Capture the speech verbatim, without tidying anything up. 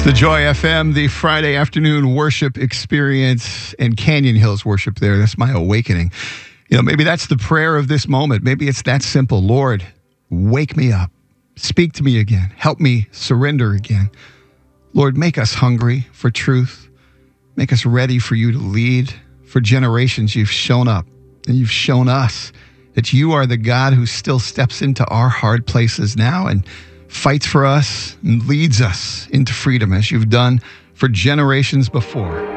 The Joy F M, the Friday afternoon worship experience, and Canyon Hills worship there. That's my awakening. You know, maybe that's the prayer of this moment. Maybe it's that simple. Lord, wake me up. Speak to me again. Help me surrender again. Lord, make us hungry for truth. Make us ready for you to lead. For generations, you've shown up and you've shown us that you are the God who still steps into our hard places now and fights for us and leads us into freedom as you've done for generations before.